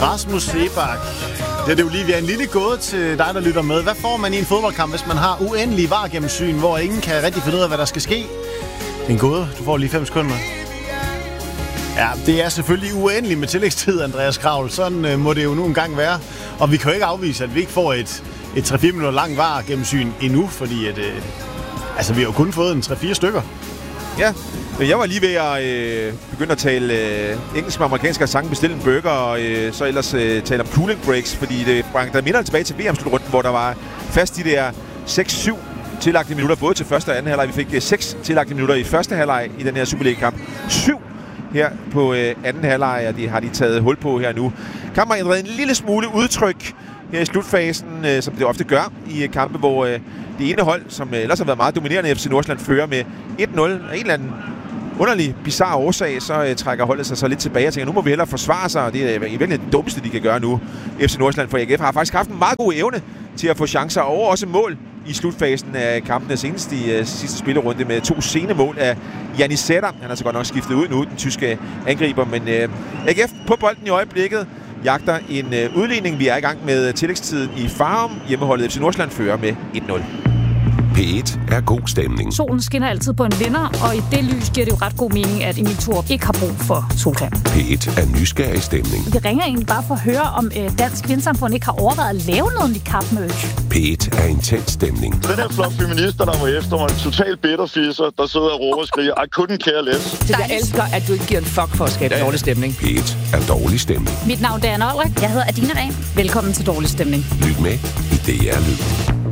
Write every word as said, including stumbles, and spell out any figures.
Rasmus Sebak, det er det jo lige, vi er en lille gåde til dig, der lytter med. Hvad får man i en fodboldkamp, hvis man har uendelig var gennemsyn, hvor ingen kan rigtig finde ud af, hvad der skal ske? Det er en gåde. Du får lige fem sekunder. Ja, det er selvfølgelig uendeligt med tillægstid, Andreas Kravl. Sådan øh, må det jo nu engang være. Og vi kan jo ikke afvise, at vi ikke får et, et tre fire minutter lang var gennemsyn endnu, fordi at, øh, altså, vi har jo kun fået en tre fire stykker. Ja, men jeg var lige ved at øh, begynde at tale øh, engelsk med amerikansk accent, bestille en burger, og øh, så ellers øh, tale om cooling breaks, fordi det brang der minder tilbage til V M-slutrunden, hvor der var fast de der seks syv tillagte minutter, både til første og anden halvleg. Vi fik øh, seks tillagte minutter i første halvleg i den her Superliga-kamp. syv her på øh, anden halvleg, og det har de taget hul på her nu. Kampen har ændret en lille smule udtryk her i slutfasen, øh, som det ofte gør i øh, kampe, hvor øh, det ene hold, som øh, ellers har været meget dominerende, F C Nordsjælland, fører med et nul. Af en eller anden underlig, bizarre årsag, så øh, trækker holdet sig så lidt tilbage og tænker, nu må vi hellere forsvare sig, og det er i virkeligheden det dummeste, de kan gøre nu. F C Nordsjælland for A G F har faktisk haft en meget god evne til at få chancer og også mål i slutfasen af kampene, senest i øh, sidste spillerunde med to sene mål af Janis Sætter. Han har så godt nok skiftet ud nu, den tyske angriber, men øh, A G F på bolden i øjeblikket jagter en øh, udligning. Vi er i gang med tillægstiden i Farum. Hjemmeholdet F C Nordsjælland fører med et nul. P et er god stemning. Solen skinner altid på en vinder, og i det lys giver det jo ret god mening, at Emil Thorup ikke har brug for solcreme. P et er nysgerrig stemning. Vi ringer egentlig bare for at høre, om øh, Dansk Vindsamfund ikke har overvejet at lave noget i kapmøch. P et er intens stemning. Den her flok feminister, der var efter mig, en total bitterfisser, der sidder og råber og skriger, I couldn't care less. Så jeg elsker, at du ikke giver en fuck for at skabe ja. dårlig stemning. P et er dårlig stemning. Mit navn er Anna Olrik. Jeg hedder Adina Dahl. Velkommen til Dårlig Stemning. Lyt med i D R Lyd.